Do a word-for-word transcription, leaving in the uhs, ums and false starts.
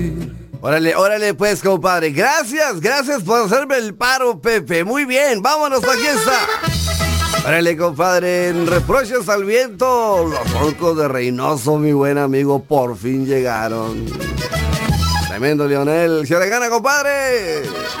Órale, órale pues, compadre. Gracias, gracias por hacerme el paro, Pepe. Muy bien, vámonos, aquí está. Órale, compadre, en reproches al viento, los roncos de Reynoso, mi buen amigo, por fin llegaron. Tremendo, Lionel. Se le gana, compadre.